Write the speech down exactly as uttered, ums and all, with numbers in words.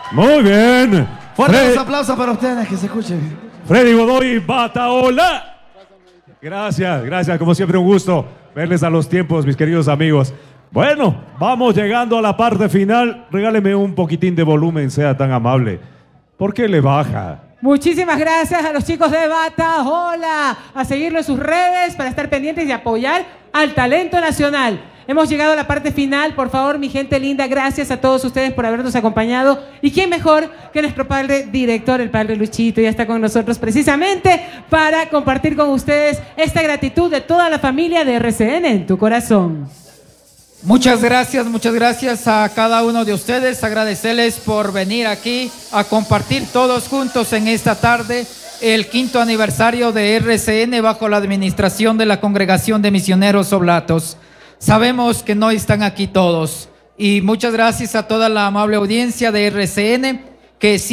Muy bien. Fuertes Fred... aplausos para ustedes, que se escuchen. Freddy Godoy Bataola. Gracias, gracias. Como siempre, un gusto verles a los tiempos, mis queridos amigos. Bueno, vamos llegando a la parte final. Regáleme un poquitín de volumen, sea tan amable. ¿Por qué le baja? Muchísimas gracias a los chicos de Bataola. A seguirlo en sus redes para estar pendientes y apoyar al talento nacional. Hemos llegado a la parte final. Por favor, mi gente linda, gracias a todos ustedes por habernos acompañado. Y quién mejor que nuestro padre director, el padre Luchito, ya está con nosotros precisamente para compartir con ustedes esta gratitud de toda la familia de R C N en tu corazón. Muchas gracias, muchas gracias a cada uno de ustedes. Agradecerles por venir aquí a compartir todos juntos en esta tarde el quinto aniversario de R C N bajo la administración de la Congregación de Misioneros Oblatos. Sabemos que no están aquí todos y muchas gracias a toda la amable audiencia de R C N que